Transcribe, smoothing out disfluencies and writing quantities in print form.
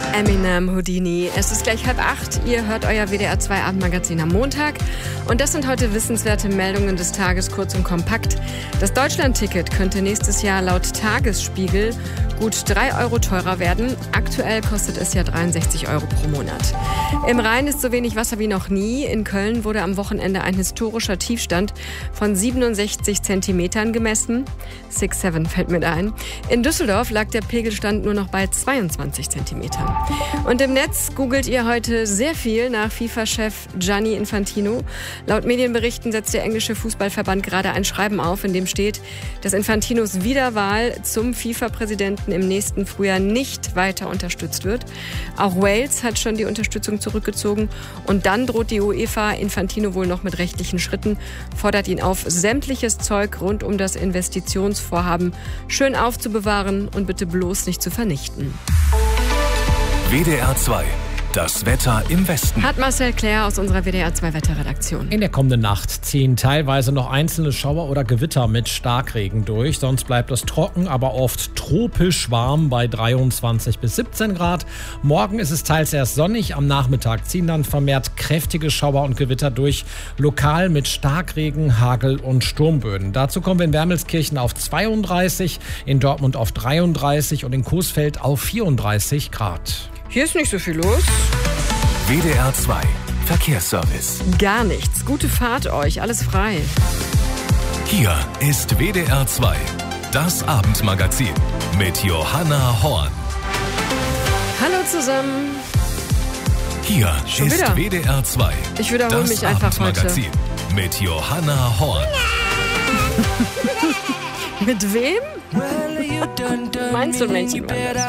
Eminem, Houdini. Es ist gleich 7:30. Ihr hört euer WDR 2 Abendmagazin am Montag. Und das sind heute wissenswerte Meldungen des Tages, kurz und kompakt. Das Deutschland-Ticket könnte nächstes Jahr laut Tagesspiegel gut 3 Euro teurer werden. Aktuell kostet es ja 63 Euro pro Monat. Im Rhein ist so wenig Wasser wie noch nie. In Köln wurde am Wochenende ein historischer Tiefstand von 67 Zentimetern gemessen. 6,7 fällt mir da ein. In Düsseldorf lag der Pegelstand nur noch bei 22 Zentimetern. Und im Netz googelt ihr heute sehr viel nach FIFA-Chef Gianni Infantino. Laut Medienberichten setzt der englische Fußballverband gerade ein Schreiben auf, in dem steht, dass Infantinos Wiederwahl zum FIFA-Präsidenten im nächsten Frühjahr nicht weiter unterstützt wird. Auch Wales hat schon die Unterstützung zurückgezogen. Und dann droht die UEFA Infantino wohl noch mit rechtlichen Schritten, fordert ihn auf, sämtliches Zeug rund um das Investitionsvorhaben schön aufzubewahren und bitte bloß nicht zu vernichten. WDR 2, das Wetter im Westen. Hat Marcel Claire aus unserer WDR 2 Wetterredaktion. In der kommenden Nacht ziehen teilweise noch einzelne Schauer oder Gewitter mit Starkregen durch. Sonst bleibt es trocken, aber oft tropisch warm bei 23 bis 17 Grad. Morgen ist es teils erst sonnig. Am Nachmittag ziehen dann vermehrt kräftige Schauer und Gewitter durch. Lokal mit Starkregen, Hagel und Sturmböen. Dazu kommen wir in Wermelskirchen auf 32, in Dortmund auf 33 und in Coesfeld auf 34 Grad. Hier ist nicht so viel los. WDR 2, Verkehrsservice. Gar nichts. Gute Fahrt euch. Alles frei. Hier ist WDR 2, das Abendmagazin mit Johanna Horn. Hallo zusammen. Hier Schon ist wieder? WDR 2, Ich wiederhole das mich einfach heute. Abendmagazin mit Johanna Horn. Mit wem? Meinst du Mädchen?